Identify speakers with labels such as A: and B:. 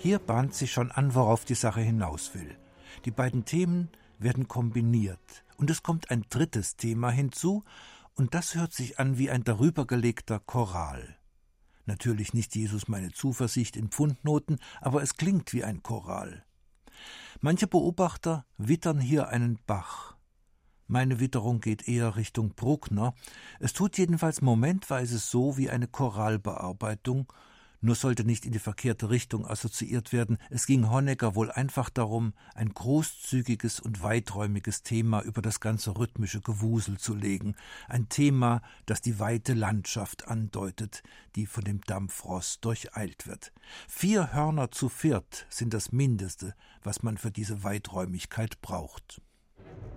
A: Hier bahnt sich schon an, worauf die Sache hinaus will. Die beiden Themen werden kombiniert und es kommt ein drittes Thema hinzu und das hört sich an wie ein darübergelegter Choral. Natürlich nicht Jesus meine Zuversicht in Pfundnoten, aber es klingt wie ein Choral. Manche Beobachter wittern hier einen Bach. Meine Witterung geht eher Richtung Bruckner. Es tut jedenfalls momentweise so wie eine Choralbearbeitung, nur sollte nicht in die verkehrte Richtung assoziiert werden. Es ging Honegger wohl einfach darum, ein großzügiges und weiträumiges Thema über das ganze rhythmische Gewusel zu legen. Ein Thema, das die weite Landschaft andeutet, die von dem Dampfrost durcheilt wird. 4 Hörner zu 4 sind das Mindeste, was man für diese Weiträumigkeit braucht.